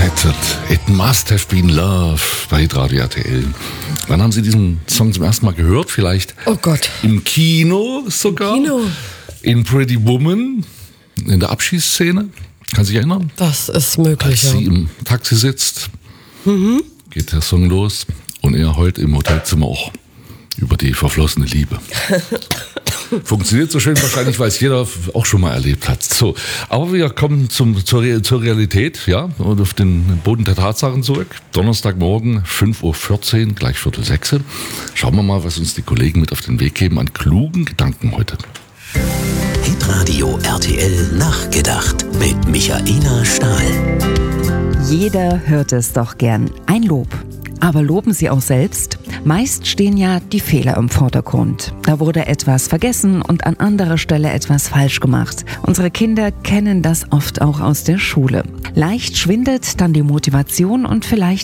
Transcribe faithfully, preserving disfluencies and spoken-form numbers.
Z. It must have been love bei Hitradio R T L. Wann haben Sie diesen Song zum ersten Mal gehört? Vielleicht oh Gott. Im Kino sogar? Im Kino. In Pretty Woman, in der Abschiedsszene. Kann sich erinnern? Das ist möglich, Als ja. sie im Taxi sitzt, Mhm. geht der Song los und er heult im Hotelzimmer auch über die verflossene Liebe. Funktioniert so schön wahrscheinlich, weil es jeder auch schon mal erlebt hat. So, aber wir kommen zum, zur, Re- zur Realität, ja, und auf den Boden der Tatsachen zurück. Donnerstagmorgen, fünf Uhr vierzehn, gleich Viertel sechs. Schauen wir mal, was uns die Kollegen mit auf den Weg geben an klugen Gedanken heute. Hitradio R T L Nachgedacht mit Michaela Stahl. Jeder hört es doch gern, ein Lob. Aber loben Sie auch selbst? Meist stehen ja die Fehler im Vordergrund. Da wurde etwas vergessen und an anderer Stelle etwas falsch gemacht. Unsere Kinder kennen das oft auch aus der Schule. Leicht schwindet dann die Motivation und vielleicht